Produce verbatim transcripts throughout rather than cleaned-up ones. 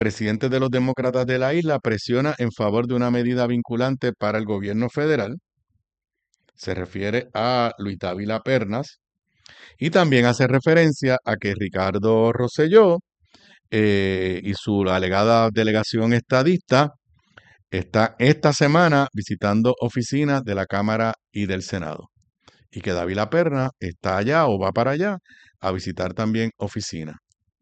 presidente de los demócratas de la isla presiona en favor de una medida vinculante para el gobierno federal. Se refiere a Luis Dávila Pernas y también hace referencia a que Ricardo Rosselló eh, y su alegada delegación estadista está esta semana visitando oficinas de la Cámara y del Senado. Y que Dávila Pernas está allá o va para allá a visitar también oficinas.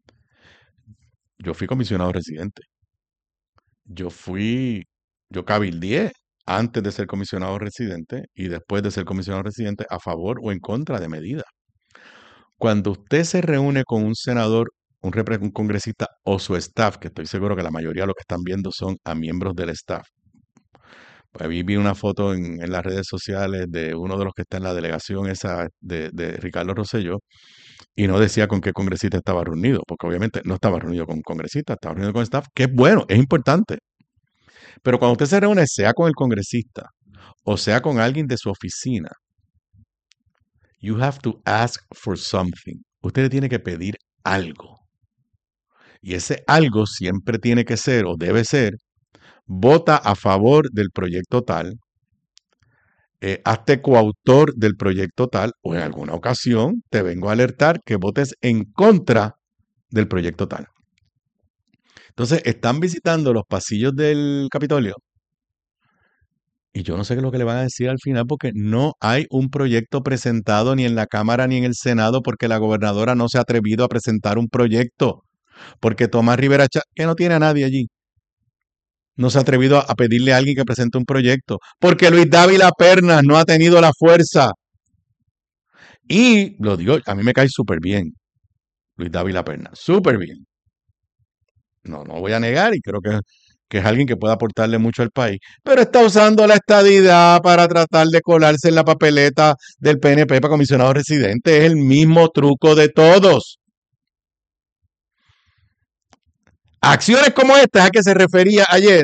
Yo fui comisionado residente. Yo fui, yo cabildeé antes de ser comisionado residente y después de ser comisionado residente a favor o en contra de medidas. Cuando usted se reúne con un senador, un, repre- un congresista o su staff, que estoy seguro que la mayoría de los que están viendo son a miembros del staff. Ahí vi una foto en, en las redes sociales de uno de los que está en la delegación esa de, de Ricardo Rosselló y no decía con qué congresista estaba reunido, porque obviamente no estaba reunido con congresistas, estaba reunido con staff, que es bueno, es importante. Pero cuando usted se reúne, sea con el congresista o sea con alguien de su oficina, you have to ask for something. Usted le tiene que pedir algo. Y ese algo siempre tiene que ser o debe ser, vota a favor del proyecto tal, eh, hazte coautor del proyecto tal, o en alguna ocasión te vengo a alertar que votes en contra del proyecto tal. Entonces, están visitando los pasillos del Capitolio y yo no sé qué es lo que le van a decir al final porque no hay un proyecto presentado ni en la Cámara ni en el Senado porque la gobernadora no se ha atrevido a presentar un proyecto. Porque Tomás Rivera Chá, que no tiene a nadie allí, no se ha atrevido a pedirle a alguien que presente un proyecto. Porque Luis Dávila Pernas no ha tenido la fuerza. Y lo digo, a mí me cae súper bien Luis Dávila Pernas, súper bien. No, no voy a negar y creo que, que es alguien que puede aportarle mucho al país. Pero está usando la estadidad para tratar de colarse en la papeleta del P N P para comisionado residente. Es el mismo truco de todos. Acciones como estas a que se refería ayer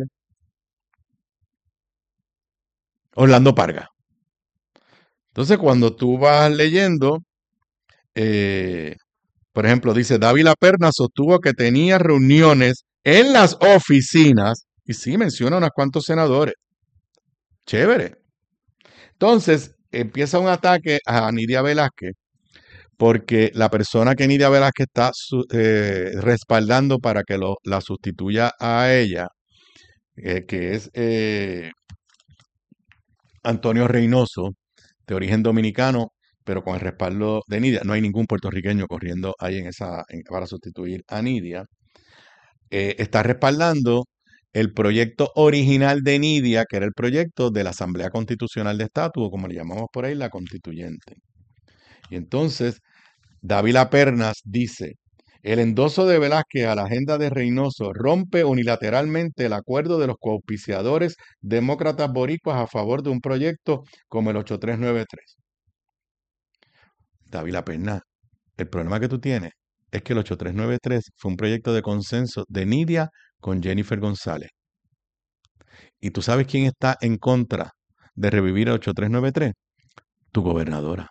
Orlando Parga. Entonces, cuando tú vas leyendo, eh, por ejemplo, dice, Dávila Perna sostuvo que tenía reuniones en las oficinas, y sí menciona unos cuantos senadores. Chévere. Entonces, empieza un ataque a Nidia Velázquez, porque la persona que Nidia Velázquez está eh, respaldando para que lo, la sustituya a ella, eh, que es eh, Antonio Reynoso, de origen dominicano, pero con el respaldo de Nidia. No hay ningún puertorriqueño corriendo ahí en esa, en, para sustituir a Nidia. Eh, está respaldando el proyecto original de Nidia, que era el proyecto de la Asamblea Constitucional de Estatus, o como le llamamos por ahí, la constituyente. Y entonces, Dávila Pernas dice, el endoso de Velázquez a la agenda de Reynoso rompe unilateralmente el acuerdo de los coauspiciadores demócratas boricuas a favor de un proyecto como el ocho tres nueve tres. Dávila Pernas, el problema que tú tienes es que el ocho tres nueve tres fue un proyecto de consenso de Nidia con Jennifer González. ¿Y tú sabes quién está en contra de revivir el ocho tres nueve tres? Tu gobernadora.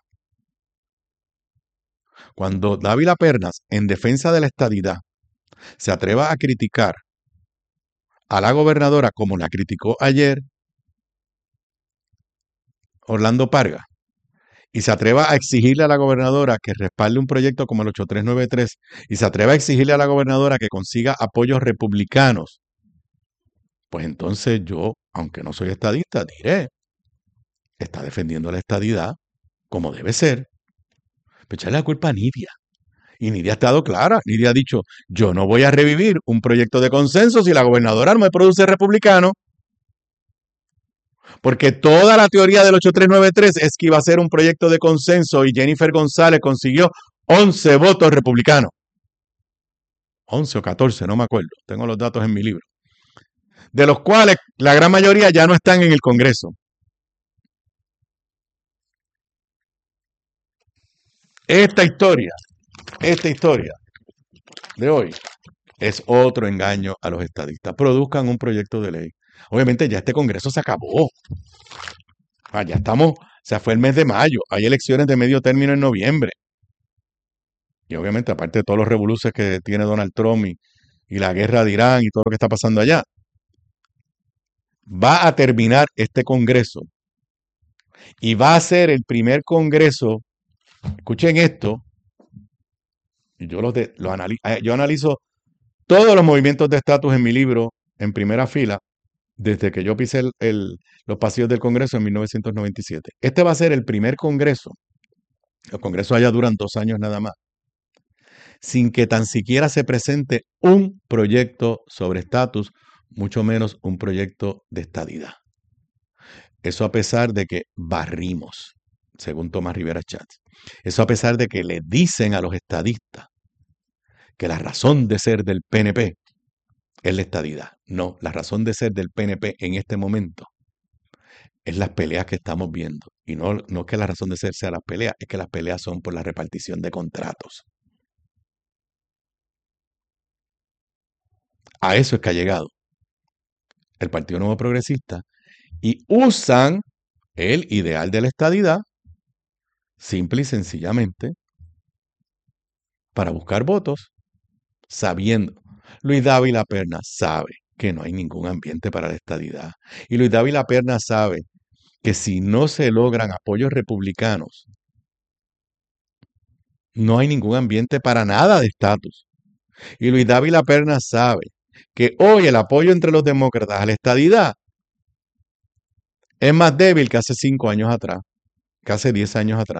Cuando Dávila Pernas, en defensa de la estadidad, se atreva a criticar a la gobernadora como la criticó ayer Orlando Parga, y se atreva a exigirle a la gobernadora que respalde un proyecto como el ocho tres nueve tres, y se atreva a exigirle a la gobernadora que consiga apoyos republicanos, pues entonces yo, aunque no soy estadista, diré, está defendiendo la estadidad como debe ser. Pero echarle la culpa a Nidia. Y Nidia ha estado clara. Nidia ha dicho, yo no voy a revivir un proyecto de consenso si la gobernadora no me produce republicano. Porque toda la teoría del ocho tres nueve tres es que iba a ser un proyecto de consenso y Jennifer González consiguió once votos republicanos. once o catorce, no me acuerdo. Tengo los datos en mi libro. De los cuales la gran mayoría ya no están en el Congreso. Esta historia, esta historia de hoy es otro engaño a los estadistas. Produzcan un proyecto de ley. Obviamente ya este Congreso se acabó. Ah, ya estamos, o sea, fue el mes de mayo. Hay elecciones de medio término en noviembre. Y obviamente, aparte de todos los revoluces que tiene Donald Trump y, y la guerra de Irán y todo lo que está pasando allá. Va a terminar este Congreso y va a ser el primer Congreso, escuchen esto, y yo, los de, lo anali eh, yo analizo todos los movimientos de estatus en mi libro en primera fila desde que yo pisé el, el, los pasillos del Congreso en mil novecientos noventa y siete. Este va a ser el primer Congreso, los Congresos allá duran dos años nada más, sin que tan siquiera se presente un proyecto sobre estatus, mucho menos un proyecto de estadidad. Eso a pesar de que barrimos, según Tomás Rivera Chats. Eso a pesar de que le dicen a los estadistas que la razón de ser del P N P es la estadidad. No, la razón de ser del P N P en este momento es las peleas que estamos viendo. Y no, no es que la razón de ser sea las peleas, es que las peleas son por la repartición de contratos. A eso es que ha llegado el Partido Nuevo Progresista y usan el ideal de la estadidad simple y sencillamente para buscar votos, sabiendo. Luis Dávila Perna sabe que no hay ningún ambiente para la estadidad. Y Luis Dávila Perna sabe que si no se logran apoyos republicanos, no hay ningún ambiente para nada de estatus. Y Luis Dávila Perna sabe que hoy el apoyo entre los demócratas a la estadidad es más débil que hace cinco años atrás, que hace diez años atrás.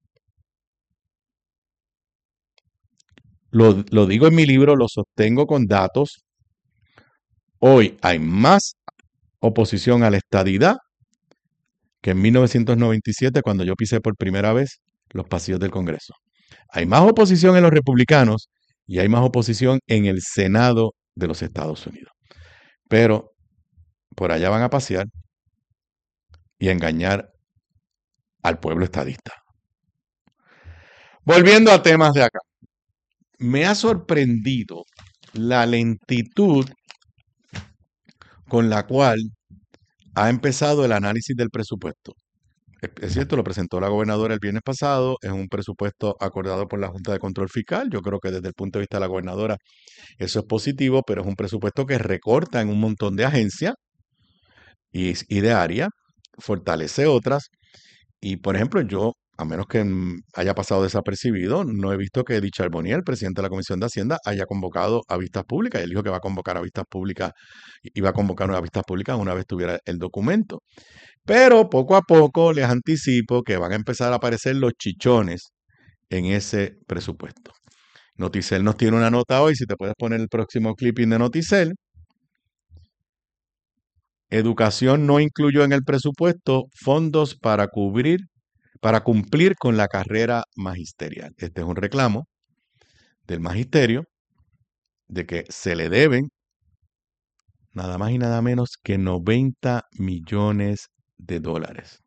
Lo, lo digo en mi libro, lo sostengo con datos. Hoy hay más oposición a la estadidad que en mil novecientos noventa y siete, cuando yo pisé por primera vez los pasillos del Congreso. Hay más oposición en los republicanos y hay más oposición en el Senado de los Estados Unidos. Pero por allá van a pasear y a engañar al pueblo estadista. Volviendo a temas de acá. Me ha sorprendido la lentitud con la cual ha empezado el análisis del presupuesto. Es cierto, lo presentó la gobernadora el viernes pasado, es un presupuesto acordado por la Junta de Control Fiscal. Yo creo que desde el punto de vista de la gobernadora eso es positivo, pero es un presupuesto que recorta en un montón de agencias y, y de áreas, fortalece otras. Y, por ejemplo, yo, a menos que mm, haya pasado desapercibido, no he visto que Eddie Charbonnier, el presidente de la Comisión de Hacienda, haya convocado a vistas públicas. Él dijo que va a convocar a vistas públicas, iba a convocar a vistas públicas una vez tuviera el documento. Pero poco a poco les anticipo que van a empezar a aparecer los chichones en ese presupuesto. Noticel nos tiene una nota hoy, si te puedes poner el próximo clipping de Noticel. Educación no incluyó en el presupuesto fondos para cubrir, para cumplir con la carrera magisterial. Este es un reclamo del magisterio de que se le deben nada más y nada menos que noventa millones de dólares.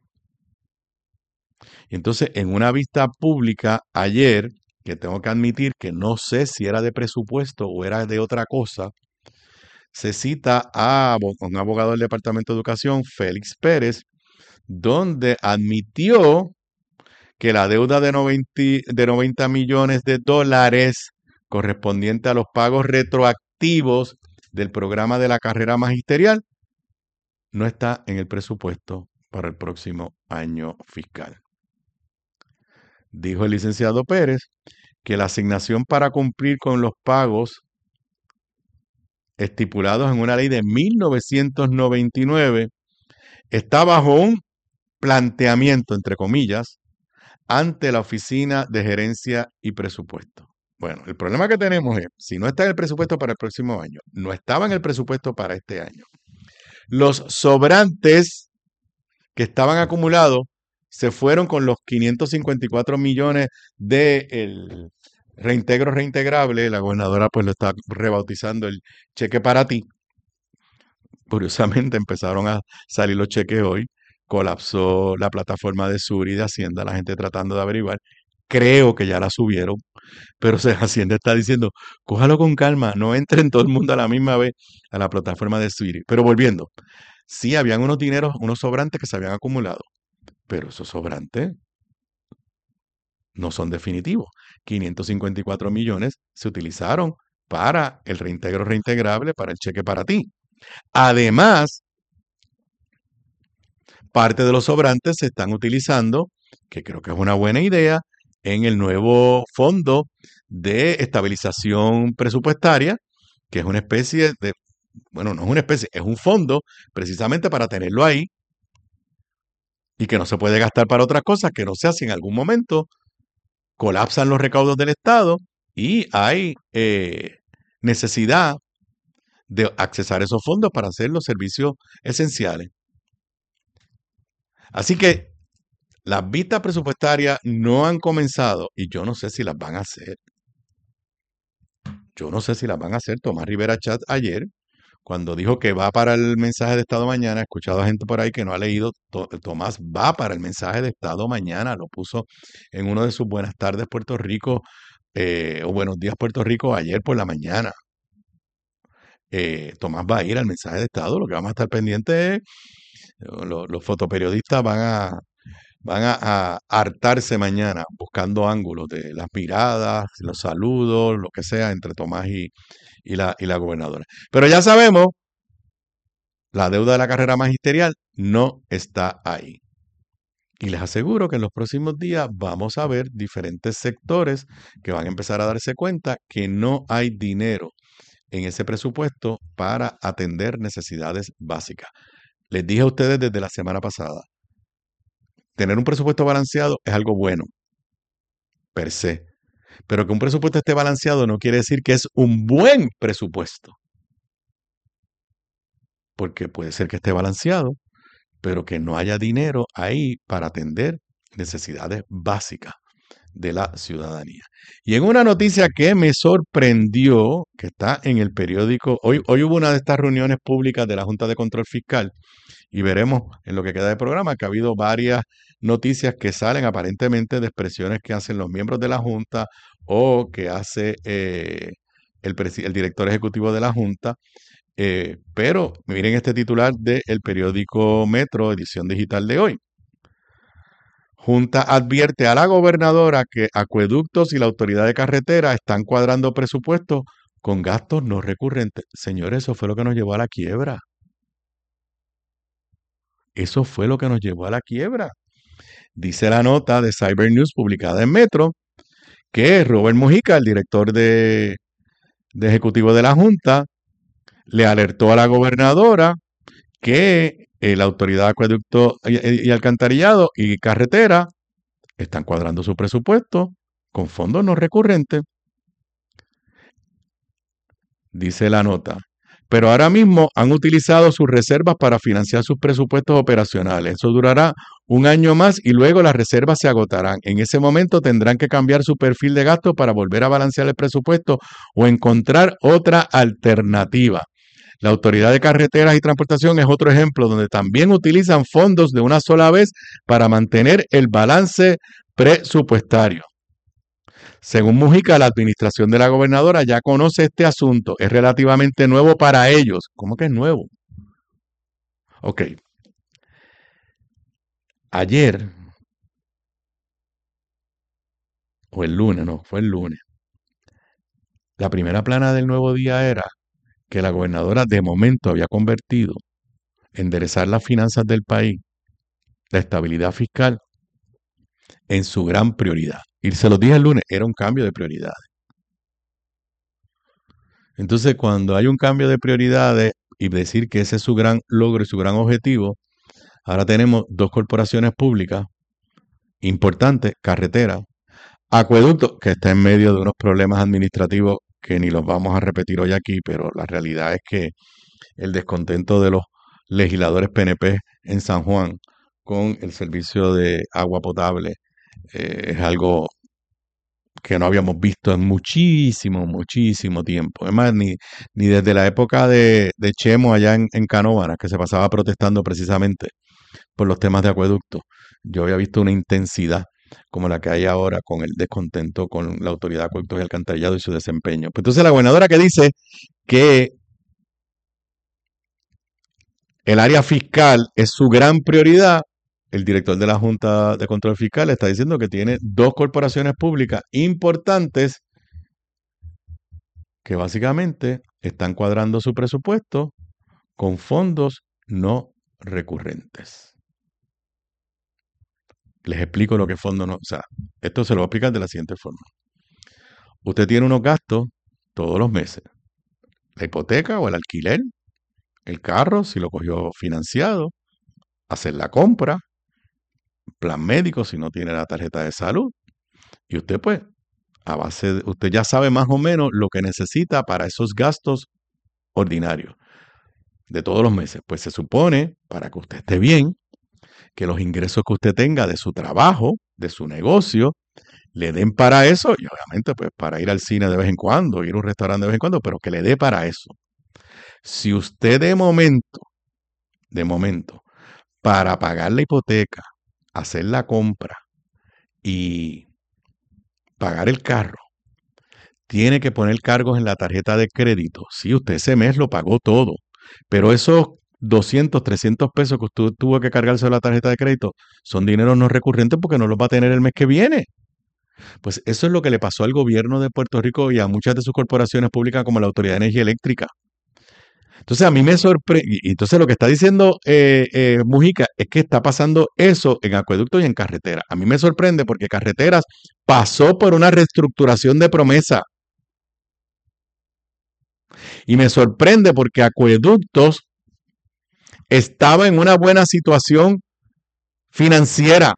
Y entonces, en una vista pública ayer, que tengo que admitir que no sé si era de presupuesto o era de otra cosa, se cita a un abogado del Departamento de Educación, Félix Pérez, donde admitió que la deuda de noventa, de noventa millones de dólares correspondiente a los pagos retroactivos del programa de la carrera magisterial no está en el presupuesto para el próximo año fiscal. Dijo el licenciado Pérez que la asignación para cumplir con los pagos estipulados en una ley de mil novecientos noventa y nueve está bajo un planteamiento, entre comillas, ante la Oficina de Gerencia y Presupuesto. Bueno, el problema que tenemos es, si no está en el presupuesto para el próximo año, no estaba en el presupuesto para este año, los sobrantes que estaban acumulados se fueron con los quinientos cincuenta y cuatro millones del reintegro reintegrable. La gobernadora pues lo está rebautizando el cheque para ti. Curiosamente empezaron a salir los cheques hoy, colapsó la plataforma de Suri de Hacienda, la gente tratando de averiguar. Creo que ya la subieron, pero o sea, Hacienda está diciendo, cójalo con calma, no entren todo el mundo a la misma vez a la plataforma de Suri. Pero volviendo, sí habían unos dineros, unos sobrantes que se habían acumulado, pero esos sobrantes no son definitivos. quinientos cincuenta y cuatro millones se utilizaron para el reintegro reintegrable, para el cheque para ti. Además, parte de los sobrantes se están utilizando, que creo que es una buena idea, en el nuevo fondo de estabilización presupuestaria, que es una especie de, bueno, no es una especie, es un fondo precisamente para tenerlo ahí y que no se puede gastar para otras cosas, que no sea si en algún momento colapsan los recaudos del Estado y hay eh, necesidad de accesar esos fondos para hacer los servicios esenciales. Así que las vistas presupuestarias no han comenzado y yo no sé si las van a hacer. Yo no sé si las van a hacer. Tomás Rivera Chat ayer, cuando dijo que va para el mensaje de Estado mañana, he escuchado a gente por ahí que no ha leído, Tomás va para el mensaje de Estado mañana, lo puso en uno de sus Buenas tardes Puerto Rico, eh, o Buenos días Puerto Rico ayer por la mañana. Eh, Tomás va a ir al mensaje de Estado, lo que vamos a estar pendientes es, los, los fotoperiodistas van a, van a, a hartarse mañana buscando ángulos de las miradas, los saludos, lo que sea entre Tomás y, y, la, y la gobernadora. Pero ya sabemos, la deuda de la carrera magisterial no está ahí. Y les aseguro que en los próximos días vamos a ver diferentes sectores que van a empezar a darse cuenta que no hay dinero en ese presupuesto para atender necesidades básicas. Les dije a ustedes desde la semana pasada, tener un presupuesto balanceado es algo bueno, per se. Pero que un presupuesto esté balanceado no quiere decir que es un buen presupuesto. Porque puede ser que esté balanceado, pero que no haya dinero ahí para atender necesidades básicas de la ciudadanía. Y en una noticia que me sorprendió, que está en el periódico, hoy, hoy hubo una de estas reuniones públicas de la Junta de Control Fiscal y veremos en lo que queda de programa que ha habido varias noticias que salen aparentemente de expresiones que hacen los miembros de la Junta o que hace eh, el, el director ejecutivo de la Junta. Eh, pero miren este titular del periódico Metro, edición digital de hoy. Junta advierte a la gobernadora que acueductos y la autoridad de carretera están cuadrando presupuestos con gastos no recurrentes. Señores, eso fue lo que nos llevó a la quiebra. Eso fue lo que nos llevó a la quiebra. Dice la nota de Cyber News publicada en Metro que Robert Mujica, el director de, de ejecutivo de la Junta, le alertó a la gobernadora que eh, la autoridad de acueducto y, y alcantarillado y carretera están cuadrando su presupuesto con fondos no recurrentes, dice la nota. Pero ahora mismo han utilizado sus reservas para financiar sus presupuestos operacionales. Eso durará un año más y luego las reservas se agotarán. En ese momento tendrán que cambiar su perfil de gasto para volver a balancear el presupuesto o encontrar otra alternativa. La Autoridad de Carreteras y Transportación es otro ejemplo donde también utilizan fondos de una sola vez para mantener el balance presupuestario. Según Mujica, la administración de la gobernadora ya conoce este asunto. Es relativamente nuevo para ellos. ¿Cómo que es nuevo? Ok. Ayer, o el lunes, no, fue el lunes. La primera plana del Nuevo Día era que la gobernadora de momento había convertido enderezar las finanzas del país, la estabilidad fiscal, en su gran prioridad. Y se los dije el lunes, era un cambio de prioridades. Entonces, cuando hay un cambio de prioridades y decir que ese es su gran logro y su gran objetivo, ahora tenemos dos corporaciones públicas importantes, carretera, acueducto, que está en medio de unos problemas administrativos que ni los vamos a repetir hoy aquí, pero la realidad es que el descontento de los legisladores P N P en San Juan con el servicio de agua potable eh, es algo que no habíamos visto en muchísimo, muchísimo tiempo. Es más, ni, ni desde la época de, de Chemo allá en, en Canóvanas, que se pasaba protestando precisamente por los temas de acueducto. Yo había visto una intensidad como la que hay ahora con el descontento con la autoridad de acueductos y alcantarillado y su desempeño. Pues entonces la gobernadora que dice que el área fiscal es su gran prioridad, el director de la Junta de Control Fiscal está diciendo que tiene dos corporaciones públicas importantes que básicamente están cuadrando su presupuesto con fondos no recurrentes. Les explico lo que es fondo no... O sea, esto se lo voy a explicar de la siguiente forma. Usted tiene unos gastos todos los meses. La hipoteca o el alquiler, el carro, si lo cogió financiado, hacer la compra, plan médico si no tiene la tarjeta de salud. Y usted pues, a base de, usted ya sabe más o menos lo que necesita para esos gastos ordinarios de todos los meses. Pues se supone, para que usted esté bien, que los ingresos que usted tenga de su trabajo, de su negocio, le den para eso, y obviamente pues para ir al cine de vez en cuando, ir a un restaurante de vez en cuando, pero que le dé para eso. Si usted de momento, de momento, para pagar la hipoteca, hacer la compra y pagar el carro, tiene que poner cargos en la tarjeta de crédito. Sí, usted ese mes lo pagó todo, pero esos doscientos, trescientos pesos que usted tuvo que cargarse de la tarjeta de crédito son dineros no recurrentes porque no los va a tener el mes que viene. Pues eso es lo que le pasó al gobierno de Puerto Rico y a muchas de sus corporaciones públicas como la Autoridad de Energía Eléctrica. Entonces a mí me sorprende, y entonces lo que está diciendo eh, eh, Mujica es que está pasando eso en acueductos y en carreteras. A mí me sorprende porque carreteras pasó por una reestructuración de promesa. Y me sorprende porque acueductos estaba en una buena situación financiera.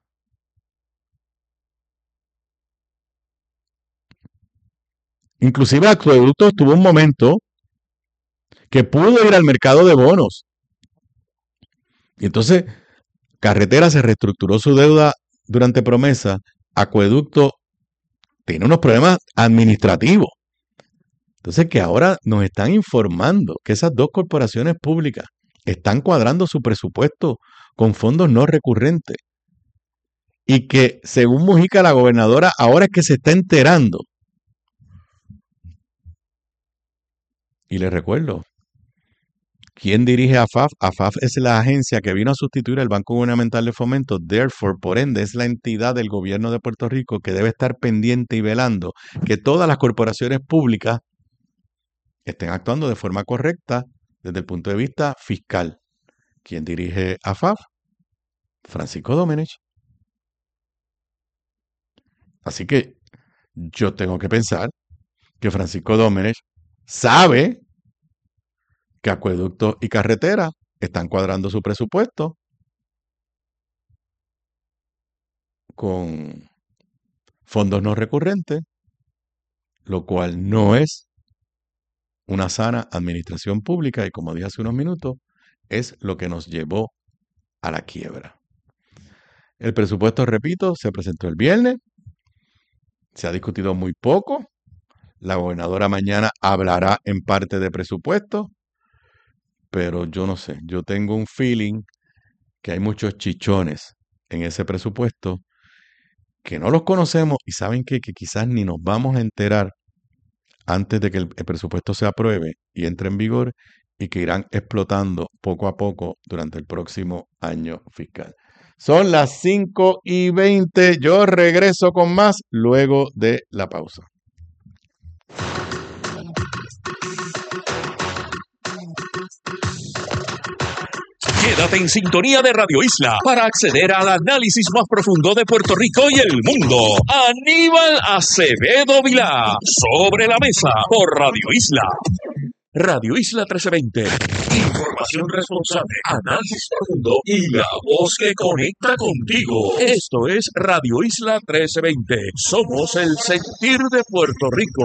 Inclusive acueductos tuvo un momento que pudo ir al mercado de bonos. Y entonces, carretera se reestructuró su deuda durante promesa. Acueducto tiene unos problemas administrativos. Entonces, que ahora nos están informando que esas dos corporaciones públicas están cuadrando su presupuesto con fondos no recurrentes. Y que, según Mujica, la gobernadora, ahora es que se está enterando. Y les recuerdo, ¿quién dirige a AFAF? AFAF es la agencia que vino a sustituir al Banco Gubernamental de Fomento. Therefore, por ende, es la entidad del gobierno de Puerto Rico que debe estar pendiente y velando que todas las corporaciones públicas estén actuando de forma correcta desde el punto de vista fiscal. ¿Quién dirige a AFAF? Francisco Domenech. Así que yo tengo que pensar que Francisco Domenech sabe que acueductos y carreteras están cuadrando su presupuesto con fondos no recurrentes, lo cual no es una sana administración pública y, como dije hace unos minutos, es lo que nos llevó a la quiebra. El presupuesto, repito, se presentó el viernes, se ha discutido muy poco. La gobernadora mañana hablará en parte de presupuesto, pero yo no sé, yo tengo un feeling que hay muchos chichones en ese presupuesto que no los conocemos y saben que, que quizás ni nos vamos a enterar antes de que el, el presupuesto se apruebe y entre en vigor y que irán explotando poco a poco durante el próximo año fiscal. Son las cinco y veinte, yo regreso con más luego de la pausa. Quédate en sintonía de Radio Isla para acceder al análisis más profundo de Puerto Rico y el mundo. Aníbal Acevedo Vilá, Sobre la Mesa, por Radio Isla. Radio Isla trece veinte. Información responsable, análisis profundo y la voz que conecta contigo. Esto es Radio Isla trece veinte. Somos el sentir de Puerto Rico.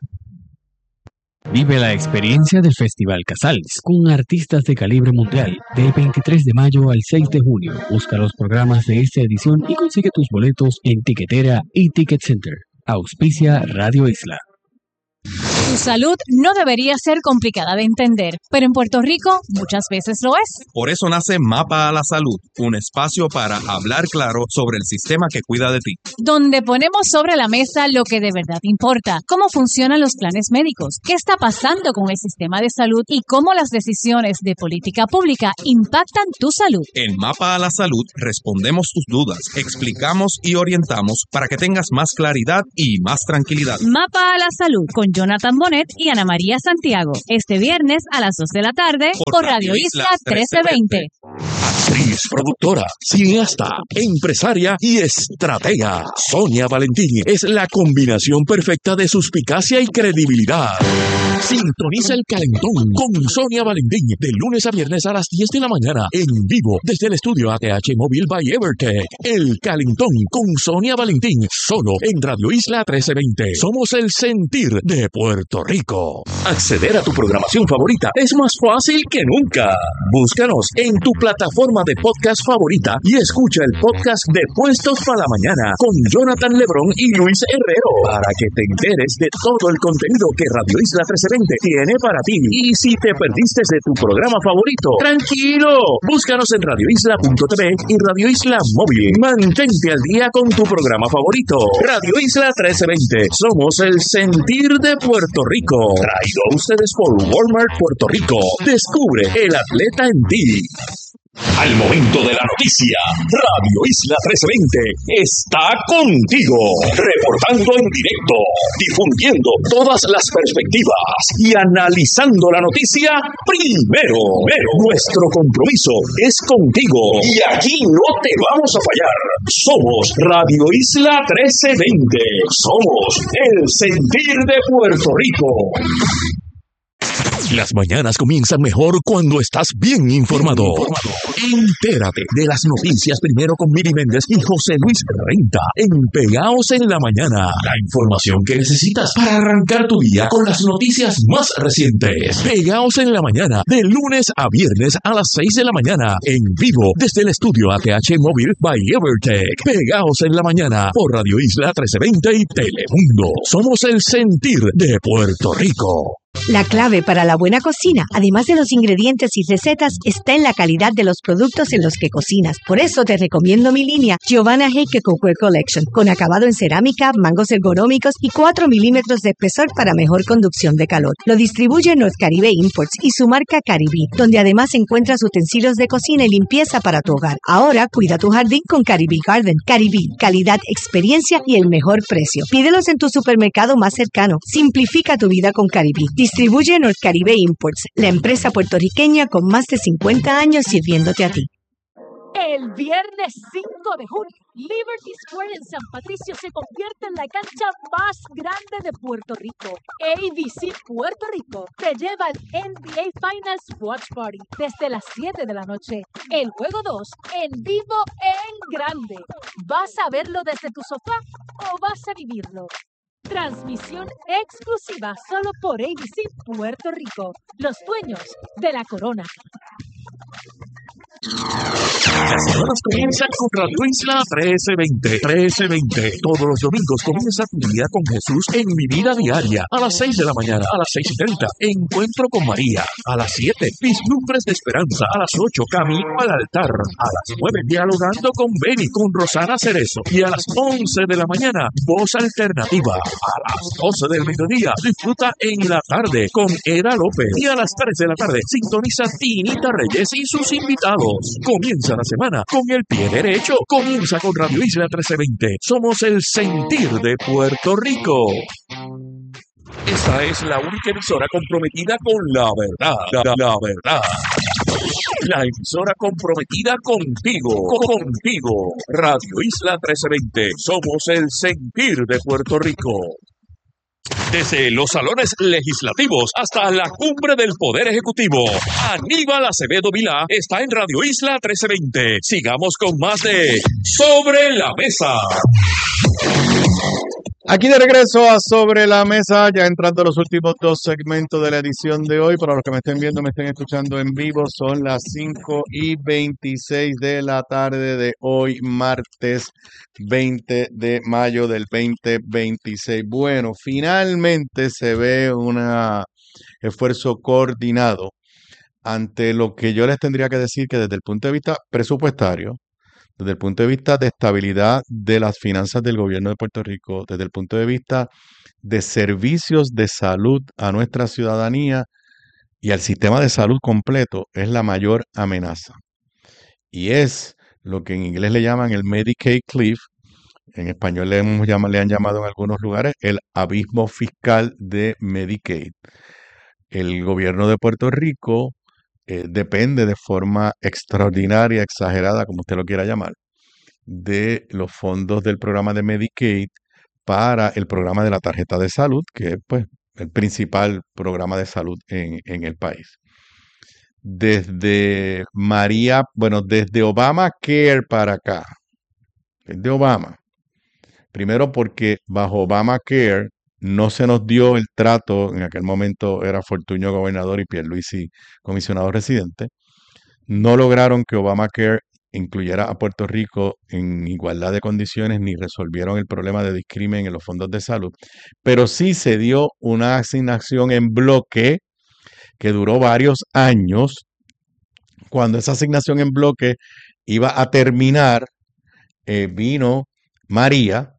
Vive la experiencia del Festival Casals con artistas de calibre mundial del veintitrés de mayo al seis de junio. Busca los programas de esta edición y consigue tus boletos en Tiquetera y Ticket Center. Auspicia Radio Isla. Tu salud no debería ser complicada de entender, pero en Puerto Rico muchas veces lo es. Por eso nace Mapa a la Salud, un espacio para hablar claro sobre el sistema que cuida de ti. Donde ponemos sobre la mesa lo que de verdad importa, cómo funcionan los planes médicos, qué está pasando con el sistema de salud y cómo las decisiones de política pública impactan tu salud. En Mapa a la Salud respondemos tus dudas, explicamos y orientamos para que tengas más claridad y más tranquilidad. Mapa a la Salud con Jonathan Bonner Bonet y Ana María Santiago. Este viernes a las dos de la tarde por Radio Isla trece veinte. Actriz, productora, cineasta, empresaria y estratega. Sonia Valentín es la combinación perfecta de suspicacia y credibilidad. Sintoniza El Calentón con Sonia Valentín de lunes a viernes a las diez de la mañana en vivo desde el estudio A T H Móvil by Evertech. El Calentón con Sonia Valentín solo en Radio Isla trece veinte. Somos el sentir de Puerto Rico. Acceder a tu programación favorita es más fácil que nunca. Búscanos en tu plataforma de podcast favorita y escucha el podcast de Puestos para la Mañana con Jonathan Lebrón y Luis Herrero para que te enteres de todo el contenido que Radio Isla trece veinte tiene para ti. Y si te perdiste de tu programa favorito, tranquilo, búscanos en radio isla punto t v y Radio Isla Móvil. Mantente al día con tu programa favorito. Radio Isla trece veinte. Somos el sentir de Puerto Rico. Traído a ustedes por Walmart Puerto Rico. Descubre el atleta en ti. Al momento de la noticia, Radio Isla trece veinte está contigo, reportando en directo, difundiendo todas las perspectivas y analizando la noticia primero. Pero nuestro compromiso es contigo y aquí no te vamos a fallar. Somos Radio Isla trece veinte. Somos el sentir de Puerto Rico. Las mañanas comienzan mejor cuando estás bien informado. Entérate de las noticias primero con Miri Méndez y José Luis Renta en Pegaos en la Mañana. La información que necesitas para arrancar tu día con las noticias más recientes. Pegaos en la Mañana de lunes a viernes a las seis de la mañana en vivo desde el estudio A T H Móvil by Evertech. Pegaos en la Mañana por Radio Isla trece veinte y Telemundo. Somos el sentir de Puerto Rico. La clave para la buena cocina, además de los ingredientes y recetas, está en la calidad de los productos en los que cocinas. Por eso te recomiendo mi línea Giovanna Heike Cookware Collection, con acabado en cerámica, mangos ergonómicos y cuatro milímetros de espesor para mejor conducción de calor. Lo distribuye North Caribe Imports y su marca Caribí, donde además encuentras utensilios de cocina y limpieza para tu hogar. Ahora cuida tu jardín con Caribí Garden. Caribí, calidad, experiencia y el mejor precio. Pídelos en tu supermercado más cercano. Simplifica tu vida con Caribí. Distribuye North Caribe Imports, la empresa puertorriqueña con más de cincuenta años sirviéndote a ti. El viernes cinco de junio, Liberty Square en San Patricio se convierte en la cancha más grande de Puerto Rico. A B C Puerto Rico te lleva al N B A Finals Watch Party desde las siete de la noche. El juego dos en vivo en grande. ¿Vas a verlo desde tu sofá o vas a vivirlo? Transmisión exclusiva solo por A B C Puerto Rico, los dueños de la corona. Las semanas comienzan con Radio Isla trece veinte. trece veinte. Todos los domingos comienza tu día con Jesús en Mi Vida Diaria. A las seis de la mañana, a las seis y treinta, Encuentro con María. A las siete, Vislumbres de Esperanza. A las ocho, Camino al Altar. A las nueve, Dialogando con Beni, con Rosana Cerezo. Y a las once de la mañana, Voz Alternativa. A las doce del mediodía, disfruta en la tarde con Era López. Y a las tres de la tarde, sintoniza Tinita Reyes y sus invitados. Comienza la semana con el pie derecho. Comienza con Radio Isla trece veinte. Somos el sentir de Puerto Rico. Esta es la única emisora comprometida con la verdad. La, la, la verdad. La emisora comprometida contigo. Contigo. Radio Isla trece veinte. Somos el sentir de Puerto Rico. Desde los salones legislativos hasta la cumbre del Poder Ejecutivo, Aníbal Acevedo Vilá está en Radio Isla trece veinte. Sigamos con más de Sobre la Mesa. Aquí de regreso a Sobre la Mesa, ya entrando a los últimos dos segmentos de la edición de hoy. Para los que me estén viendo, me estén escuchando en vivo, son las cinco y veintiséis de la tarde de hoy, martes veinte de mayo del veinte veintiséis. Bueno, finalmente se ve un esfuerzo coordinado ante lo que yo les tendría que decir que desde el punto de vista presupuestario, desde el punto de vista de estabilidad de las finanzas del gobierno de Puerto Rico, desde el punto de vista de servicios de salud a nuestra ciudadanía y al sistema de salud completo, es la mayor amenaza. Y es lo que en inglés le llaman el Medicaid Cliff, En español le, hemos llama- le han llamado en algunos lugares el abismo fiscal de Medicaid. El gobierno de Puerto Rico eh, depende de forma extraordinaria, exagerada, como usted lo quiera llamar, de los fondos del programa de Medicaid para el programa de la tarjeta de salud, que es pues el principal programa de salud en, en el país. Desde María, bueno, desde Obamacare para acá, desde Obama. Primero porque bajo Obamacare no se nos dio el trato, en aquel momento era Fortuño gobernador y Pierluisi comisionado residente, no lograron que Obamacare incluyera a Puerto Rico en igualdad de condiciones ni resolvieron el problema de discrimen en los fondos de salud, pero sí se dio una asignación en bloque que duró varios años. Cuando esa asignación en bloque iba a terminar, eh, vino María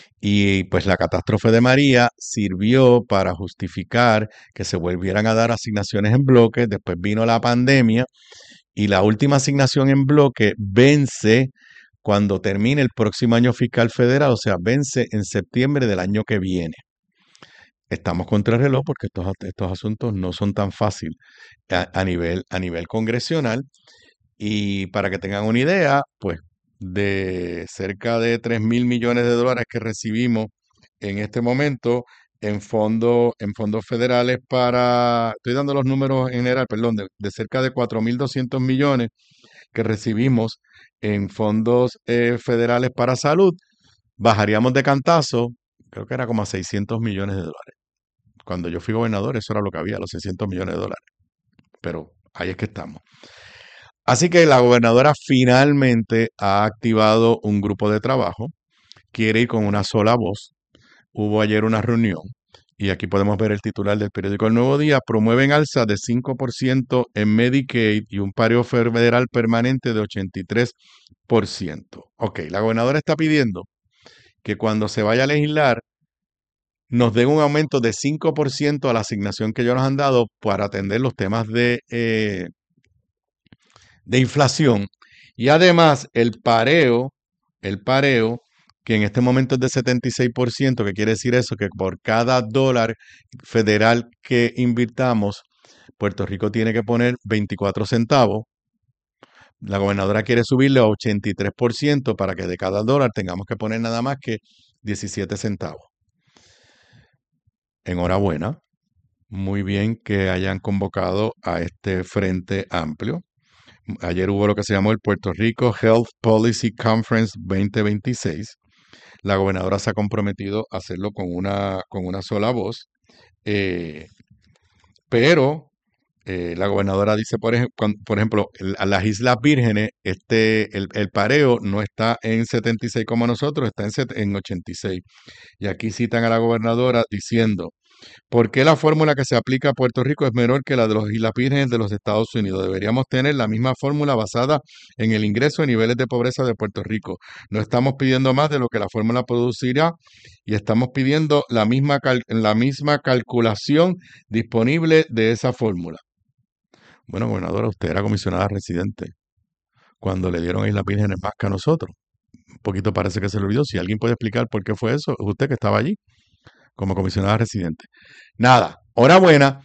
y pues la catástrofe de María sirvió para justificar que se volvieran a dar asignaciones en bloque. Después vino la pandemia y la última asignación en bloque vence cuando termine el próximo año fiscal federal, o sea, vence en septiembre del año que viene. Estamos contra el reloj porque estos, estos asuntos no son tan fáciles a, a nivel, a nivel congresional. Y para que tengan una idea, pues de cerca de tres mil millones de dólares que recibimos en este momento en fondos, en fondos federales para, estoy dando los números en general, perdón, de, de cerca de cuatro mil doscientos millones que recibimos en fondos eh, federales para salud, bajaríamos de cantazo, creo que era como a seiscientos millones de dólares. Cuando yo fui gobernador, eso era lo que había, los seiscientos millones de dólares. Pero ahí es que estamos. Así que la gobernadora finalmente ha activado un grupo de trabajo, quiere ir con una sola voz. Hubo ayer una reunión y aquí podemos ver el titular del periódico El Nuevo Día: promueven alza de cinco por ciento en Medicaid y un paro federal permanente de ochenta y tres por ciento. Ok, la gobernadora está pidiendo que cuando se vaya a legislar nos den un aumento de cinco por ciento a la asignación que ellos nos han dado para atender los temas de... Eh, de inflación, y además el pareo, el pareo, que en este momento es de setenta y seis por ciento, que quiere decir eso, que por cada dólar federal que invirtamos, Puerto Rico tiene que poner veinticuatro centavos. La gobernadora quiere subirle a ochenta y tres por ciento para que de cada dólar tengamos que poner nada más que diecisiete centavos. Enhorabuena, muy bien que hayan convocado a este frente amplio. Ayer hubo lo que se llamó el Puerto Rico Health Policy Conference veinte veintiséis. La gobernadora se ha comprometido a hacerlo con una, con una sola voz. Eh, pero eh, la gobernadora dice, por, ej por ejemplo, el, a las Islas Vírgenes, este, el, el pareo no está en setenta y seis como nosotros, está en, en ochenta y seis. Y aquí citan a la gobernadora diciendo: ¿por qué la fórmula que se aplica a Puerto Rico es menor que la de las Islas Vírgenes de los Estados Unidos? Deberíamos tener la misma fórmula basada en el ingreso y niveles de pobreza de Puerto Rico. No estamos pidiendo más de lo que la fórmula producirá y estamos pidiendo la misma, la misma calculación disponible de esa fórmula. Bueno, gobernadora, usted era comisionada residente cuando le dieron a Islas Vírgenes más que a nosotros. Un poquito parece que se le olvidó. Si alguien puede explicar por qué fue eso, es usted que estaba allí como comisionada residente. Nada, hora buena.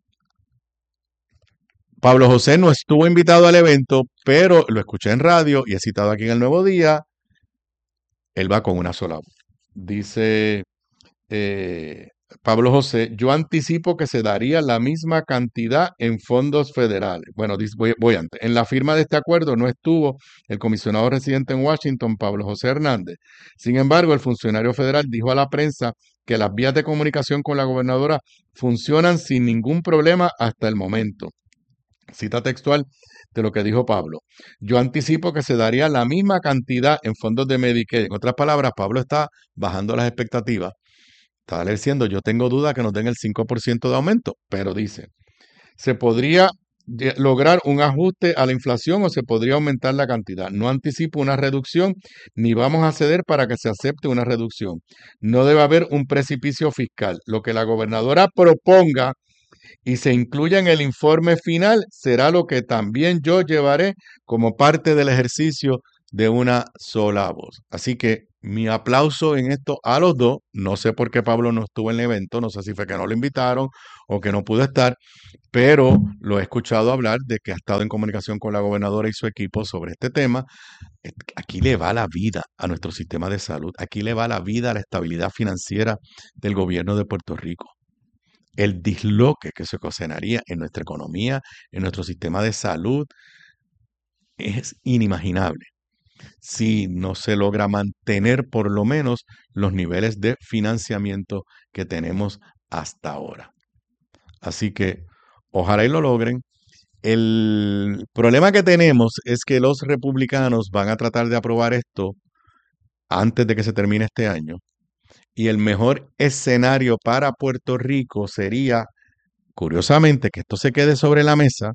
Pablo José no estuvo invitado al evento, pero lo escuché en radio y he citado aquí en El Nuevo Día. Él va con una sola voz. Dice eh, Pablo José: yo anticipo que se daría la misma cantidad en fondos federales. Bueno, voy, voy antes. En la firma de este acuerdo no estuvo el comisionado residente en Washington, Pablo José Hernández. Sin embargo, el funcionario federal dijo a la prensa que las vías de comunicación con la gobernadora funcionan sin ningún problema hasta el momento. Cita textual de lo que dijo Pablo: yo anticipo que se daría la misma cantidad en fondos de Medicaid. En otras palabras, Pablo está bajando las expectativas. Está diciendo: yo tengo duda que nos den el cinco por ciento de aumento, pero dice, se podría lograr un ajuste a la inflación o se podría aumentar la cantidad. No anticipo una reducción ni vamos a ceder para que se acepte una reducción. No debe haber un precipicio fiscal. Lo que la gobernadora proponga y se incluya en el informe final será lo que también yo llevaré como parte del ejercicio de una sola voz. Así que mi aplauso en esto a los dos. No sé por qué Pablo no estuvo en el evento, no sé si fue que no lo invitaron o que no pudo estar, pero lo he escuchado hablar de que ha estado en comunicación con la gobernadora y su equipo sobre este tema. Aquí le va la vida a nuestro sistema de salud, aquí le va la vida a la estabilidad financiera del gobierno de Puerto Rico. El disloque que se ocasionaría en nuestra economía, en nuestro sistema de salud, es inimaginable si no se logra mantener por lo menos los niveles de financiamiento que tenemos hasta ahora. Así que ojalá y lo logren. El problema que tenemos es que los republicanos van a tratar de aprobar esto antes de que se termine este año. Y el mejor escenario para Puerto Rico sería, curiosamente, que esto se quede sobre la mesa.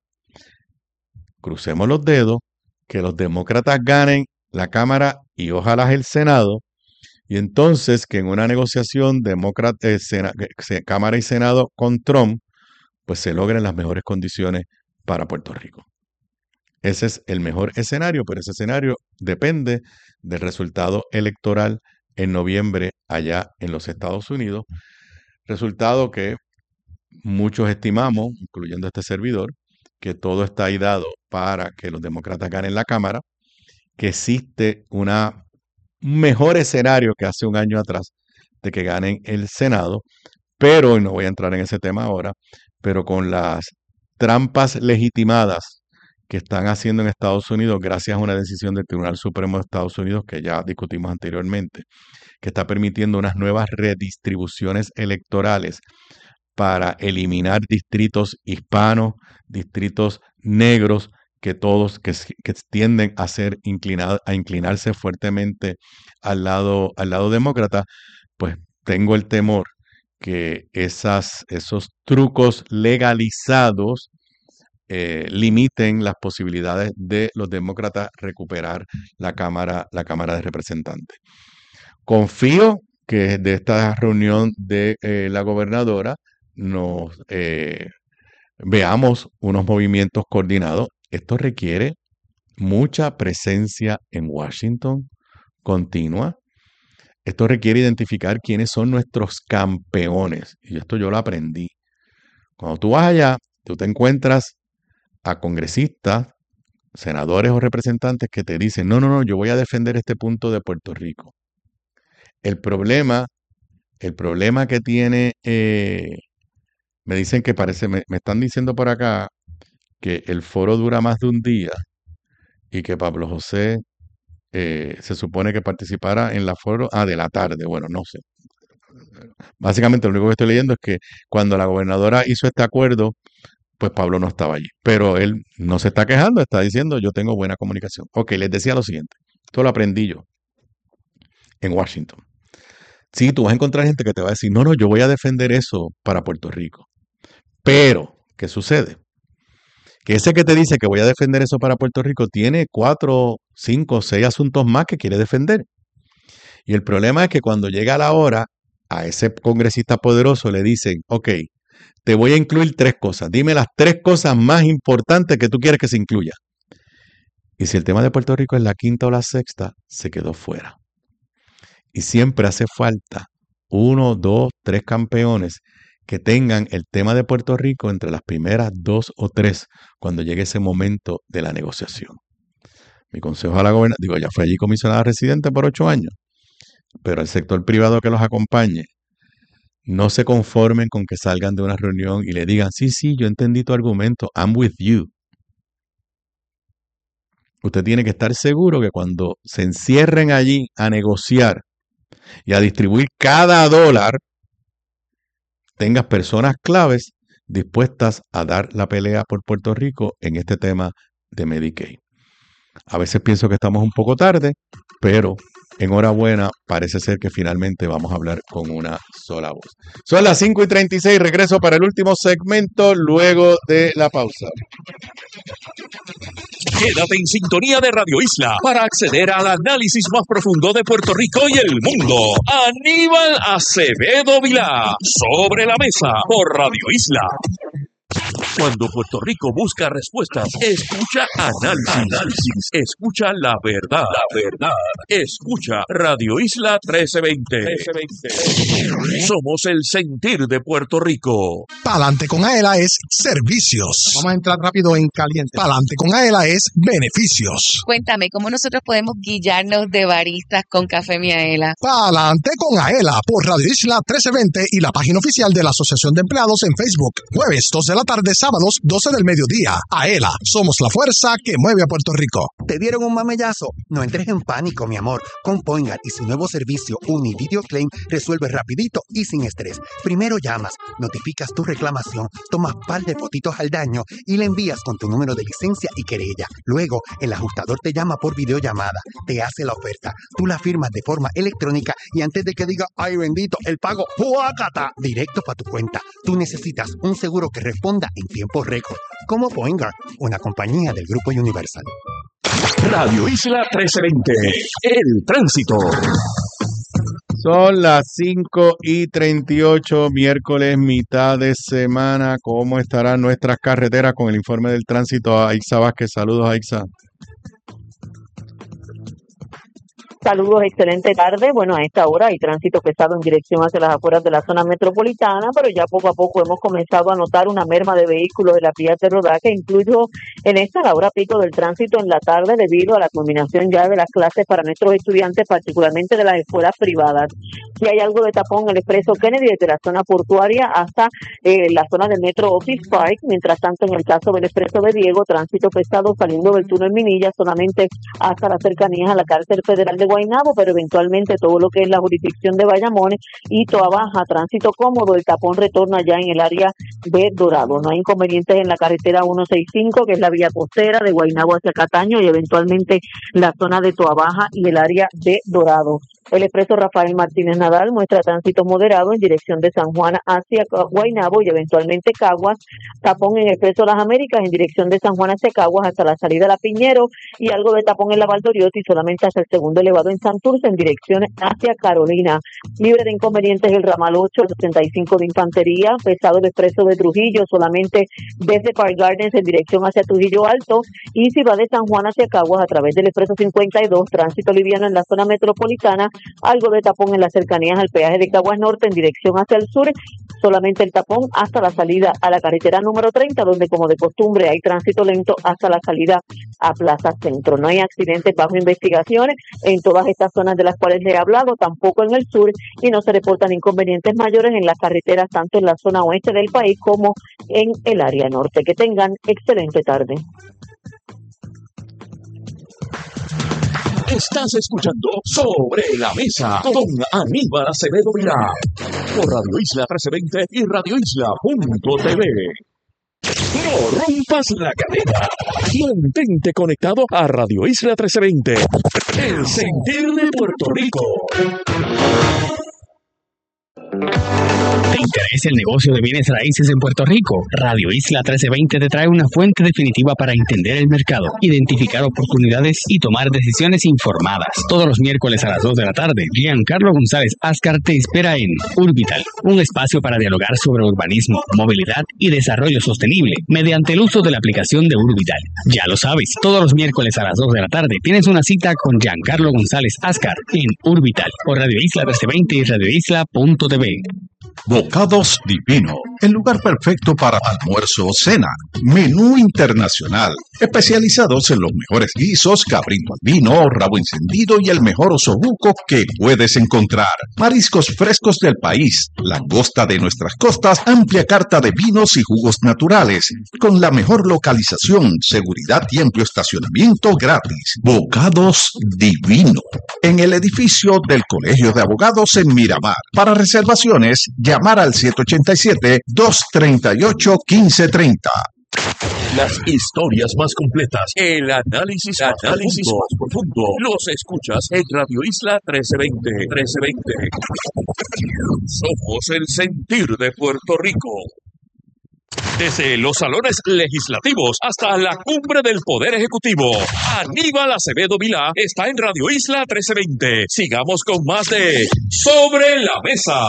Crucemos los dedos, que los demócratas ganen la Cámara y ojalá el Senado, y entonces que en una negociación demócrata, eh, Sena, Cámara y Senado con Trump, pues se logren las mejores condiciones para Puerto Rico. Ese es el mejor escenario, pero ese escenario depende del resultado electoral en noviembre allá en los Estados Unidos, resultado que muchos estimamos, incluyendo este servidor, que todo está ahí dado para que los demócratas ganen la Cámara, que existe una, un mejor escenario que hace un año atrás de que ganen el Senado, pero, y no voy a entrar en ese tema ahora, pero con las trampas legitimadas que están haciendo en Estados Unidos gracias a una decisión del Tribunal Supremo de Estados Unidos que ya discutimos anteriormente, que está permitiendo unas nuevas redistribuciones electorales para eliminar distritos hispanos, distritos negros, que todos que, que tienden a ser inclinados, a inclinarse fuertemente al lado, al lado demócrata, pues tengo el temor que esas, esos trucos legalizados eh, limiten las posibilidades de los demócratas recuperar la Cámara, la Cámara de Representantes. Confío que de esta reunión de eh, la gobernadora nos eh, veamos unos movimientos coordinados. Esto requiere mucha presencia en Washington continua. Esto requiere identificar quiénes son nuestros campeones. Y esto yo lo aprendí. Cuando tú vas allá, tú te encuentras a congresistas, senadores o representantes que te dicen, no, no, no, yo voy a defender este punto de Puerto Rico. El problema, el problema que tiene, eh, me dicen que parece, me, me están diciendo por acá que el foro dura más de un día y que Pablo José eh, se supone que participara en la foro, ah, de la tarde, bueno, no sé. Básicamente lo único que estoy leyendo es que cuando la gobernadora hizo este acuerdo, pues Pablo no estaba allí. Pero él no se está quejando, está diciendo yo tengo buena comunicación. Ok, les decía lo siguiente, esto lo aprendí yo en Washington. Sí, tú vas a encontrar gente que te va a decir, no, no, yo voy a defender eso para Puerto Rico. Pero, ¿qué sucede? Que ese que te dice que voy a defender eso para Puerto Rico tiene cuatro, cinco, seis asuntos más que quiere defender. Y el problema es que cuando llega la hora, a ese congresista poderoso le dicen, ok, te voy a incluir tres cosas. Dime las tres cosas más importantes que tú quieres que se incluya. Y si el tema de Puerto Rico es la quinta o la sexta, se quedó fuera. Y siempre hace falta uno, dos, tres campeones que tengan el tema de Puerto Rico entre las primeras dos o tres cuando llegue ese momento de la negociación. Mi consejo a la gobernadora, digo, ya fue allí comisionada residente por ocho años, pero el sector privado que los acompañe, no se conformen con que salgan de una reunión y le digan, sí, sí, yo entendí tu argumento, I'm with you. Usted tiene que estar seguro que cuando se encierren allí a negociar y a distribuir cada dólar, tengas personas claves dispuestas a dar la pelea por Puerto Rico en este tema de Medicaid. A veces pienso que estamos un poco tarde, pero enhorabuena, parece ser que finalmente vamos a hablar con una sola voz. Son las cinco y treinta y seis, regreso para el último segmento luego de la pausa. Quédate en sintonía de Radio Isla para acceder al análisis más profundo de Puerto Rico y el mundo. Aníbal Acevedo Vilá, sobre la mesa por Radio Isla. Cuando Puerto Rico busca respuestas, escucha análisis. análisis. Escucha la verdad. La verdad. Escucha Radio Isla trece veinte. Somos el sentir de Puerto Rico. Pa'lante con Aela es servicios. Vamos a entrar rápido en caliente. Pa'lante con Aela es beneficios. Cuéntame, ¿cómo nosotros podemos guillarnos de baristas con Café Miaela? Pa'lante con Aela por Radio Isla trece veinte y la página oficial de la Asociación de Empleados en Facebook. Jueves dos de la tarde, sábados doce del mediodía. Aela, somos la fuerza que mueve a Puerto Rico. ¿Te dieron un mamellazo? No entres en pánico, mi amor. Con Poingar y su nuevo servicio Uni Video Claim resuelve rapidito y sin estrés. Primero llamas, notificas tu reclamación, tomas par de fotitos al daño y le envías con tu número de licencia y querella. Luego, el ajustador te llama por videollamada, te hace la oferta, tú la firmas de forma electrónica y antes de que diga, ay bendito, el pago, ¡juácata!, directo para tu cuenta. Tú necesitas un seguro que responda en tiempo récord, como Poingar, una compañía del Grupo Universal. Radio Isla trece veinte, el tránsito. Son las cinco y treinta y ocho, miércoles, mitad de semana. ¿Cómo estarán nuestras carreteras? Con el informe del tránsito a Aixa Vázquez. Saludos, Aixa. Saludos, excelente tarde. Bueno, a esta hora hay tránsito pesado en dirección hacia las afueras de la zona metropolitana, pero ya poco a poco hemos comenzado a notar una merma de vehículos de la vías de rodaje, incluso en esta la hora pico del tránsito en la tarde debido a la culminación ya de las clases para nuestros estudiantes, particularmente de las escuelas privadas. Y hay algo de tapón en el expreso Kennedy desde la zona portuaria hasta eh, la zona del Metro Office Park. Mientras tanto, en el caso del expreso de Diego, tránsito pesado saliendo del túnel Minilla solamente hasta las cercanías a la cárcel federal de Guaynabo, pero eventualmente todo lo que es la jurisdicción de Bayamón y Toa Baja, tránsito cómodo. El tapón retorna ya en el área de Dorado. No hay inconvenientes en la carretera ciento sesenta y cinco, que es la vía costera de Guaynabo hacia Cataño, y eventualmente la zona de Toa Baja y el área de Dorado. El expreso Rafael Martínez Nadal muestra tránsito moderado en dirección de San Juan hacia Guaynabo y eventualmente Caguas. Tapón en el expreso Las Américas en dirección de San Juan hacia Caguas hasta la salida a La Piñero, y algo de tapón en la Valdoriotti solamente hasta el segundo elevado en Santurce en dirección hacia Carolina. Libre de inconvenientes el ramal ocho, setenta y cinco de Infantería. Pesado el expreso de Trujillo solamente desde Park Gardens en dirección hacia Trujillo Alto, y si va de San Juan hacia Caguas a través del expreso cincuenta y dos, tránsito liviano en la zona metropolitana. Algo de tapón en las cercanías al peaje de Caguas Norte en dirección hacia el sur, solamente el tapón hasta la salida a la carretera número treinta, donde como de costumbre hay tránsito lento hasta la salida a Plaza Centro. No hay accidentes bajo investigaciones en todas estas zonas de las cuales le he hablado, tampoco en el sur, y no se reportan inconvenientes mayores en las carreteras tanto en la zona oeste del país como en el área norte. Que tengan excelente tarde. Estás escuchando Sobre la Mesa con Aníbal Acevedo Vilá por Radio Isla trece veinte y radio isla punto t v. No rompas la cadena. Mantente conectado a Radio Isla trece veinte, el sentir de Puerto Rico. ¿Te interesa el negocio de bienes raíces en Puerto Rico? Radio Isla trece veinte te trae una fuente definitiva para entender el mercado, identificar oportunidades y tomar decisiones informadas. Todos los miércoles a las dos de la tarde, Giancarlo González Ascar te espera en Urbital, un espacio para dialogar sobre urbanismo, movilidad y desarrollo sostenible mediante el uso de la aplicación de Urbital. Ya lo sabes, todos los miércoles a las dos de la tarde tienes una cita con Giancarlo González Ascar en Urbital por Radio Isla trece veinte y radio isla punto t v. Bocados Divino, el lugar perfecto para almuerzo o cena. Menú internacional, especializados en los mejores guisos, cabrito al vino, rabo encendido y el mejor osobuco que puedes encontrar. Mariscos frescos del país, langosta de nuestras costas, amplia carta de vinos y jugos naturales, con la mejor localización, seguridad y amplio estacionamiento gratis. Bocados Divino, en el edificio del Colegio de Abogados en Miramar. Para reservaciones, llamar al siete ocho siete, dos tres ocho, uno cinco tres cero. Las historias más completas, el análisis, análisis más profundo, los escuchas en Radio Isla trece veinte. trece veinte. Somos el sentir de Puerto Rico. Desde los salones legislativos hasta la cumbre del Poder Ejecutivo, Aníbal Acevedo Vilá está en Radio Isla trece veinte. Sigamos con más de Sobre la Mesa.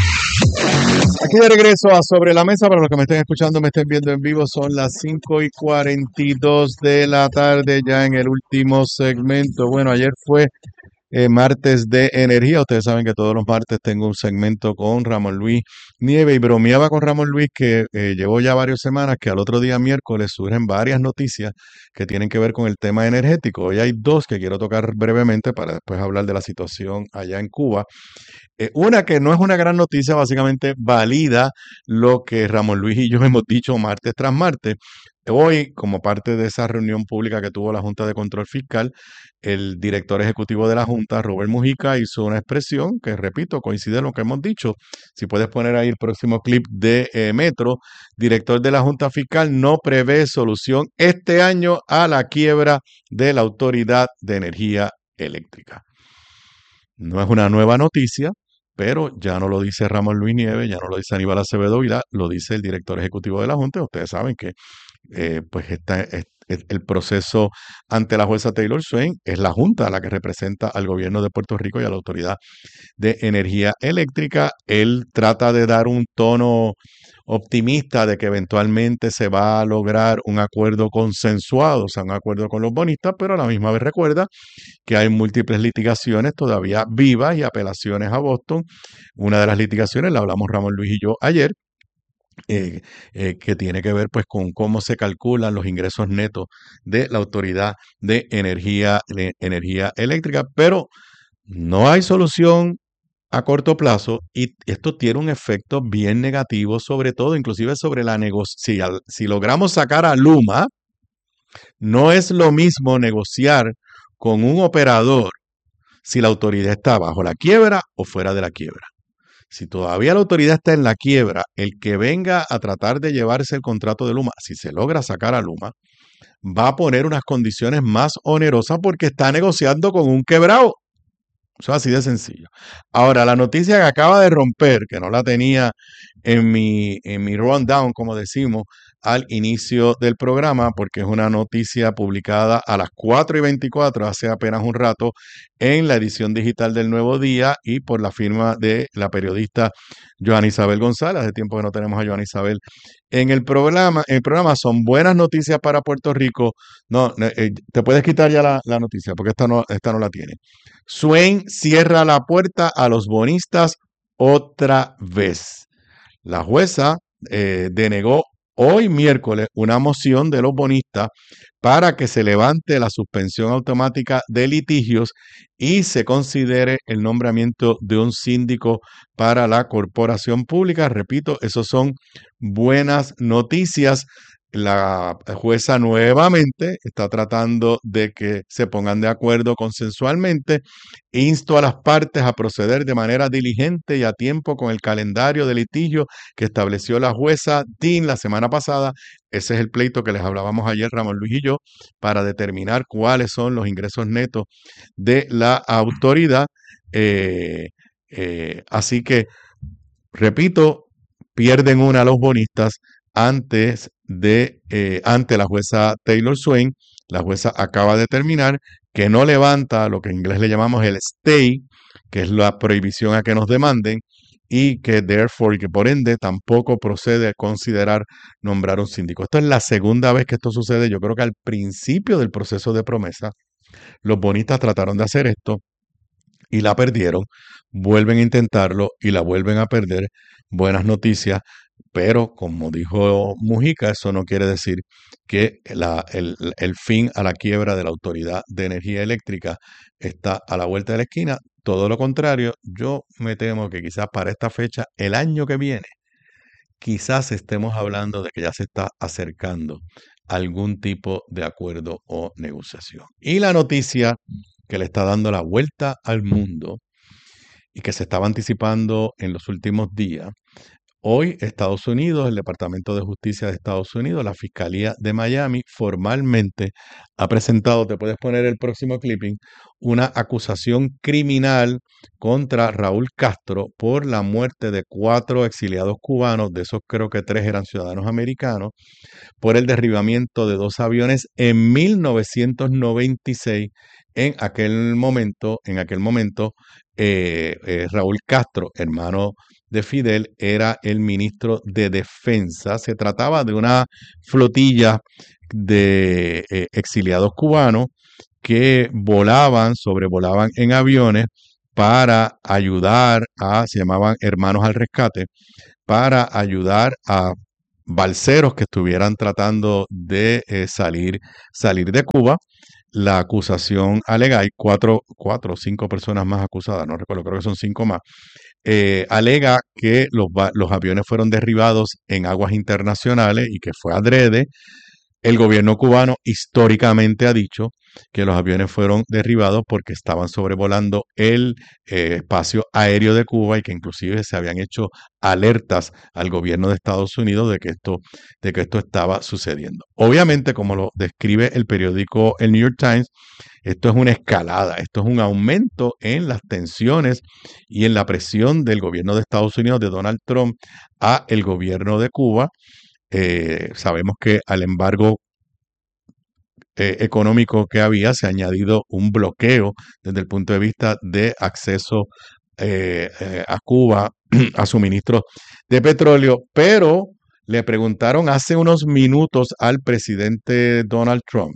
Aquí de regreso a Sobre la Mesa. Para los que me estén escuchando, me estén viendo en vivo, son las cinco y cuarenta y dos de la tarde, ya en el último segmento. Bueno, ayer fue eh, martes de energía. Ustedes saben que todos los martes tengo un segmento con Ramón Luis Nieve, y bromeaba con Ramón Luis que eh, llevo ya varias semanas que al otro día miércoles surgen varias noticias que tienen que ver con el tema energético. Hoy hay dos que quiero tocar brevemente para después hablar de la situación allá en Cuba. Eh, una que no es una gran noticia, básicamente valida lo que Ramón Luis y yo hemos dicho martes tras martes. Hoy, como parte de esa reunión pública que tuvo la Junta de Control Fiscal, el director ejecutivo de la Junta, Robert Mujica, hizo una expresión que, repito, coincide con lo que hemos dicho. Si puedes poner ahí el próximo clip de eh, Metro, director de la Junta Fiscal no prevé solución este año a la quiebra de la Autoridad de Energía Eléctrica. No es una nueva noticia, pero ya no lo dice Ramón Luis Nieves, ya no lo dice Aníbal Acevedo Vilá, lo dice el director ejecutivo de la Junta. Ustedes saben que eh, pues está, es, es el proceso ante la jueza Taylor Swain, es la Junta la que representa al gobierno de Puerto Rico y a la Autoridad de Energía Eléctrica. Él trata de dar un tono optimista de que eventualmente se va a lograr un acuerdo consensuado, o sea, un acuerdo con los bonistas, pero a la misma vez recuerda que hay múltiples litigaciones todavía vivas y apelaciones a Boston. Una de las litigaciones, la hablamos Ramón Luis y yo ayer, eh, eh, que tiene que ver pues con cómo se calculan los ingresos netos de la Autoridad de Energía, de Energía Eléctrica, pero no hay solución a corto plazo y esto tiene un efecto bien negativo, sobre todo, inclusive sobre la negociación. Si, si logramos sacar a Luma, no es lo mismo negociar con un operador si la autoridad está bajo la quiebra o fuera de la quiebra. Si todavía la autoridad está en la quiebra, el que venga a tratar de llevarse el contrato de Luma, si se logra sacar a Luma, va a poner unas condiciones más onerosas porque está negociando con un quebrado. Eso es así de sencillo. Ahora, la noticia que acaba de romper, que no la tenía en mi, en mi rundown, como decimos, al inicio del programa, porque es una noticia publicada a las cuatro y veinticuatro, hace apenas un rato, en la edición digital del Nuevo Día y por la firma de la periodista Joana Isabel González. Hace tiempo que no tenemos a Joana Isabel en el programa. El programa son buenas noticias para Puerto Rico. No, eh, te puedes quitar ya la, la noticia, porque esta no, esta no la tiene. Swain cierra la puerta a los bonistas otra vez. La jueza eh, denegó hoy miércoles una moción de los bonistas para que se levante la suspensión automática de litigios y se considere el nombramiento de un síndico para la corporación pública. Repito, esos son buenas noticias. La jueza nuevamente está tratando de que se pongan de acuerdo consensualmente. Insto a las partes a proceder de manera diligente y a tiempo con el calendario de litigio que estableció la jueza Dean la semana pasada. Ese es el pleito que les hablábamos ayer, Ramón Luis y yo, para determinar cuáles son los ingresos netos de la autoridad. Eh, eh, así que, repito, pierden una los bonistas antes de eh, ante la jueza Taylor Swain. La jueza acaba de determinar que no levanta lo que en inglés le llamamos el stay, que es la prohibición a que nos demanden, y que therefore, y que por ende tampoco procede a considerar nombrar un síndico. Esto es la segunda vez que esto sucede. Yo creo que al principio del proceso de promesa, los bonistas trataron de hacer esto y la perdieron, vuelven a intentarlo y la vuelven a perder. Buenas noticias. Pero, como dijo Mujica, eso no quiere decir que la, el, el fin a la quiebra de la Autoridad de Energía Eléctrica está a la vuelta de la esquina. Todo lo contrario, yo me temo que quizás para esta fecha, el año que viene, quizás estemos hablando de que ya se está acercando algún tipo de acuerdo o negociación. Y la noticia que le está dando la vuelta al mundo y que se estaba anticipando en los últimos días, Hoy Estados Unidos, el Departamento de Justicia de Estados Unidos, la Fiscalía de Miami, formalmente ha presentado, te puedes poner el próximo clipping, una acusación criminal contra Raúl Castro por la muerte de cuatro exiliados cubanos, de esos creo que tres eran ciudadanos americanos, por el derribamiento de dos aviones en mil novecientos noventa y seis. En aquel momento, en aquel momento, eh, eh, Raúl Castro, hermano de Fidel, era el ministro de Defensa. Se trataba de una flotilla de eh, exiliados cubanos que volaban, sobrevolaban en aviones para ayudar a, se llamaban Hermanos al Rescate, para ayudar a balseros que estuvieran tratando de eh, salir, salir de Cuba. La acusación alega, hay cuatro, cuatro o cinco personas más acusadas, no recuerdo, creo que son cinco más, eh, alega que los, los aviones fueron derribados en aguas internacionales y que fue adrede. El gobierno cubano históricamente ha dicho que los aviones fueron derribados porque estaban sobrevolando el eh, espacio aéreo de Cuba y que inclusive se habían hecho alertas al gobierno de Estados Unidos de que esto, de que esto estaba sucediendo. Obviamente, como lo describe el periódico El New York Times, esto es una escalada, esto es un aumento en las tensiones y en la presión del gobierno de Estados Unidos, de Donald Trump, a el gobierno de Cuba. Eh, sabemos que al embargo eh, económico que había se ha añadido un bloqueo desde el punto de vista de acceso eh, eh, a Cuba a suministros de petróleo, pero le preguntaron hace unos minutos al presidente Donald Trump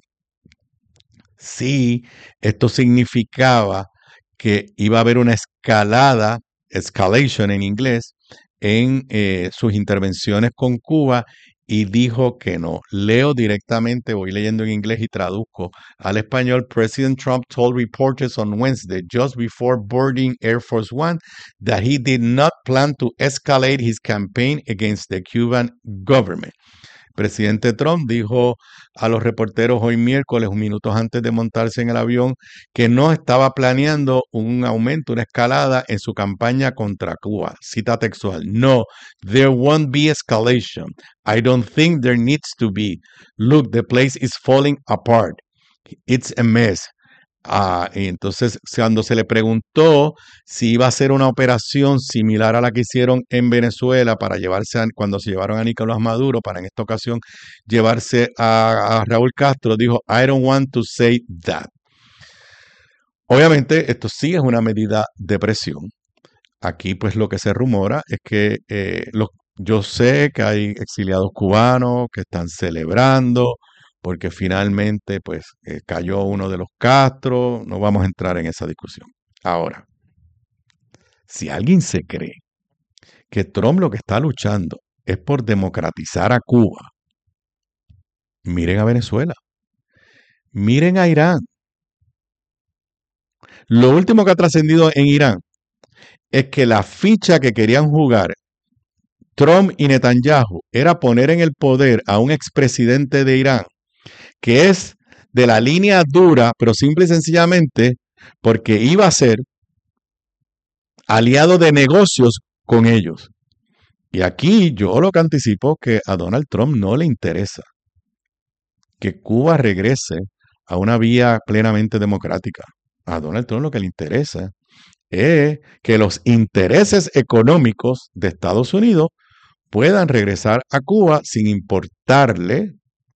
si esto significaba que iba a haber una escalada, escalation en inglés, en eh, sus intervenciones con Cuba, y dijo que no. Leo directamente, voy leyendo en inglés y traduzco al español. President Trump told reporters on Wednesday, just before boarding Air Force One, that he did not plan to escalate his campaign against the Cuban government. Presidente Trump dijo a los reporteros hoy miércoles, un minutos antes de montarse en el avión, que no estaba planeando un aumento, una escalada en su campaña contra Cuba. Cita textual: No, there won't be escalation. I don't think there needs to be. Look, the place is falling apart. It's a mess. Ah, y entonces, cuando se le preguntó si iba a ser una operación similar a la que hicieron en Venezuela para llevarse, a, cuando se llevaron a Nicolás Maduro, para en esta ocasión llevarse a, a Raúl Castro, dijo, I don't want to say that. Obviamente, esto sí es una medida de presión. Aquí, pues, lo que se rumora es que eh, los, yo sé que hay exiliados cubanos que están celebrando porque finalmente pues eh, cayó uno de los Castro. No vamos a entrar en esa discusión. Ahora, si alguien se cree que Trump lo que está luchando es por democratizar a Cuba, miren a Venezuela, miren a Irán. Lo último que ha trascendido en Irán es que la ficha que querían jugar Trump y Netanyahu era poner en el poder a un expresidente de Irán que es de la línea dura, pero simple y sencillamente porque iba a ser aliado de negocios con ellos. Y aquí yo lo que anticipo que a Donald Trump no le interesa que Cuba regrese a una vía plenamente democrática. A Donald Trump lo que le interesa es que los intereses económicos de Estados Unidos puedan regresar a Cuba sin importarle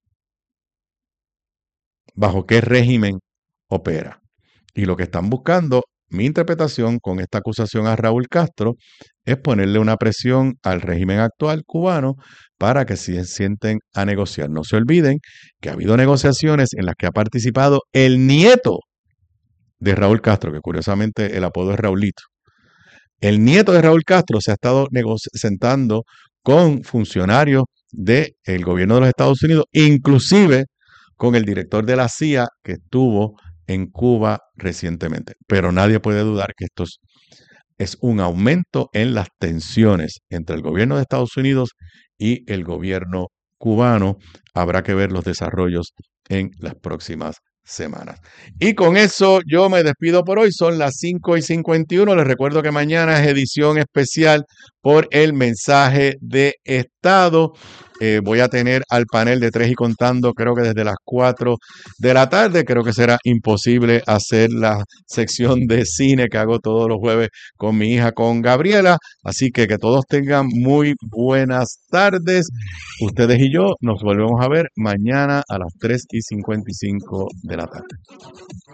bajo qué régimen opera. Y lo que están buscando, mi interpretación con esta acusación a Raúl Castro, es ponerle una presión al régimen actual cubano para que se sienten a negociar. No se olviden que ha habido negociaciones en las que ha participado el nieto de Raúl Castro, que curiosamente el apodo es Raulito. El nieto de Raúl Castro se ha estado sentando con funcionarios del gobierno de los Estados Unidos, inclusive con el director de la C I A que estuvo en Cuba recientemente. Pero nadie puede dudar que esto es, es un aumento en las tensiones entre el gobierno de Estados Unidos y el gobierno cubano. Habrá que ver los desarrollos en las próximas semanas. Y con eso yo me despido por hoy. Son las cinco y cincuenta y uno. Les recuerdo que mañana es edición especial por el mensaje de Estado. Eh, voy a tener al panel de Tres y Contando, creo que desde las cuatro de la tarde. Creo que será imposible hacer la sección de cine que hago todos los jueves con mi hija, con Gabriela. Así que que todos tengan muy buenas tardes. Ustedes y yo nos volvemos a ver mañana a las tres y cincuenta y cinco de la tarde.